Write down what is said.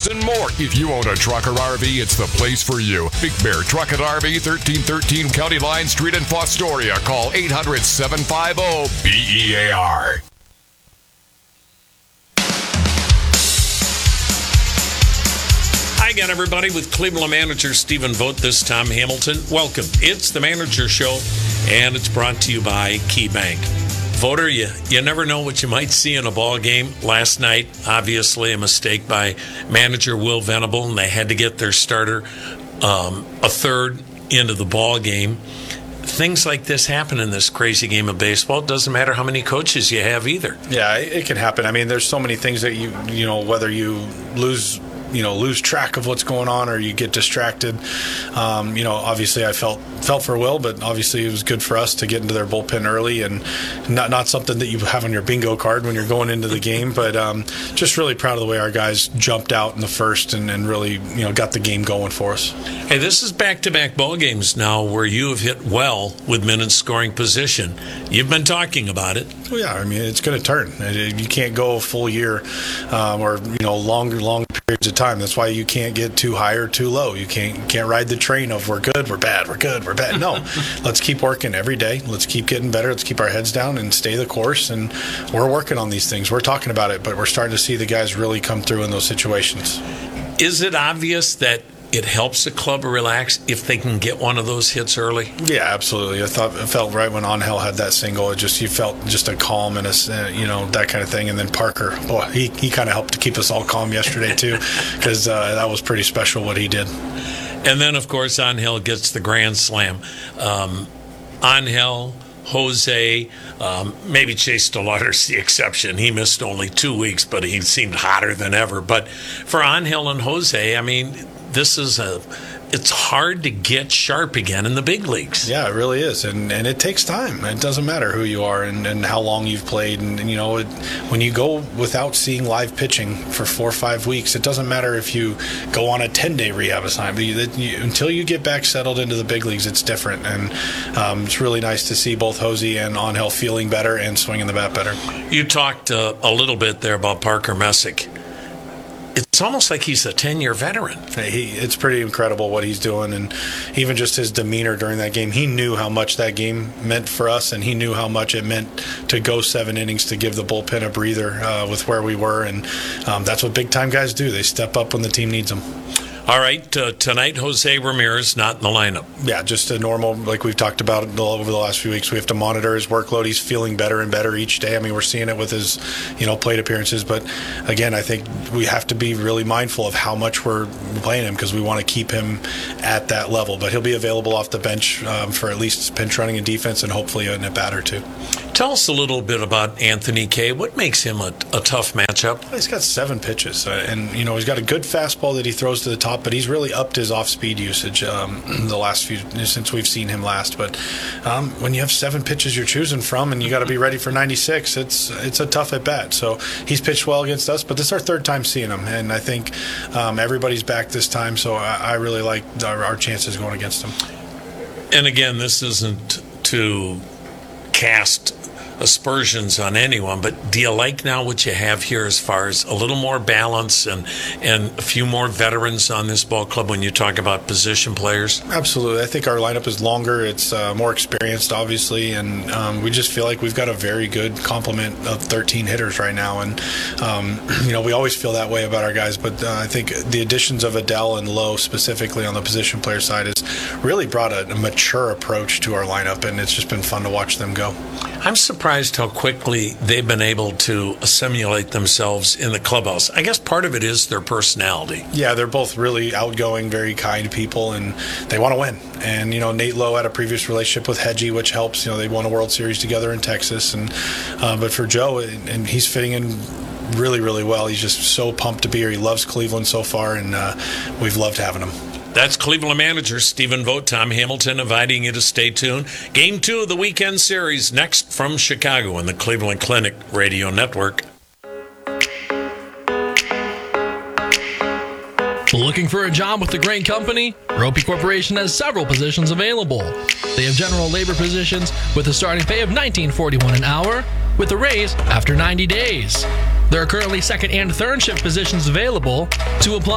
and more. If you own a truck or RV, it's the place for you. Big Bear Truck and RV, 1313 County Line Street in Fostoria. Call 800-750-BEAR. Hi again, everybody, with Cleveland manager Stephen Vogt. This Tom Hamilton. Welcome. It's the Manager Show, and it's brought to you by KeyBank. Voter, you never know what you might see in a ball game. Last night, obviously, a mistake by manager Will Venable, and they had to get their starter a third into the ball game. Things like this happen in this crazy game of baseball. It doesn't matter how many coaches you have either. Yeah, it can happen. I mean, there's so many things that you know, whether you lose track of what's going on or you get distracted. Obviously I felt for Will, but obviously it was good for us to get into their bullpen early, and not something that you have on your bingo card when you're going into the game, but just really proud of the way our guys jumped out in the first and really, got the game going for us. Hey, this is back-to-back ball games now where you have hit well with minutes scoring position. You've been talking about it. Well, yeah, I mean, it's going to turn. You can't go a full year or long periods of time. That's why you can't get too high or too low. You can't ride the train of we're good, we're bad, we're good, we're bad. No, let's keep working every day. Let's keep getting better. Let's keep our heads down and stay the course. And we're working on these things. We're talking about it, but we're starting to see the guys really come through in those situations. Is it obvious that it helps the club relax if they can get one of those hits early? Yeah, absolutely. It felt right when Angel had that single. You felt just a calm and that kind of thing. And then Parker, boy, he kind of helped to keep us all calm yesterday too, because that was pretty special what he did. And then, of course, Angel gets the grand slam. Angel, Jose, maybe Chase DeLauder's the exception. He missed only 2 weeks, but he seemed hotter than ever. But for Angel and Jose, I mean, it's hard to get sharp again in the big leagues. Yeah, it really is. And it takes time. It doesn't matter who you are and how long you've played. And when you go without seeing live pitching for 4 or 5 weeks, it doesn't matter if you go on a 10-day rehab assignment. Until you get back settled into the big leagues, it's different. And it's really nice to see both Jose and Angel feeling better and swinging the bat better. You talked a little bit there about Parker Messick. It's almost like he's a 10-year veteran. It's pretty incredible what he's doing, and even just his demeanor during that game. He knew how much that game meant for us, and he knew how much it meant to go 7 innings to give the bullpen a breather with where we were, and that's what big-time guys do. They step up when the team needs them. All right, tonight, Jose Ramirez not in the lineup. Yeah, just a normal, like we've talked about over the last few weeks. We have to monitor his workload. He's feeling better and better each day. I mean, we're seeing it with his, plate appearances. But again, I think we have to be really mindful of how much we're playing him because we want to keep him at that level. But he'll be available off the bench for at least pinch running and defense, and hopefully a at-bat or two. Tell us a little bit about Anthony Kay. What makes him a tough matchup? He's got 7 pitches, and he's got a good fastball that he throws to the top, but he's really upped his off-speed usage the last few since we've seen him last. But when you have 7 pitches you're choosing from, and you got to be ready for 96, it's a tough at bat. So he's pitched well against us, but this is our 3rd time seeing him, and I think everybody's back this time. So I really like our chances going against him. And again, this isn't to cast aspersions on anyone, but do you like now what you have here as far as a little more balance and a few more veterans on this ball club when you talk about position players? Absolutely. I think our lineup is longer. It's more experienced, obviously, and we just feel like we've got a very good complement of 13 hitters right now. And, we always feel that way about our guys, but I think the additions of Adele and Lowe specifically on the position player side has really brought a mature approach to our lineup, and it's just been fun to watch them go. I'm surprised how quickly they've been able to assimilate themselves in the clubhouse. I guess part of it is their personality. Yeah, they're both really outgoing, very kind people, and they want to win. And, Nate Lowe had a previous relationship with Hedgie, which helps. They won a World Series together in Texas. And but for Joe, and he's fitting in really, really well. He's just so pumped to be here. He loves Cleveland so far, and we've loved having him. That's Cleveland manager Stephen Vogt. Tom Hamilton inviting you to stay tuned. Game 2 of the weekend series next from Chicago on the Cleveland Clinic Radio Network. Looking for a job with a great company? Ropey Corporation has several positions available. They have general labor positions with a starting pay of $19.41 an hour with a raise after 90 days. There are currently second and third shift positions available. To apply,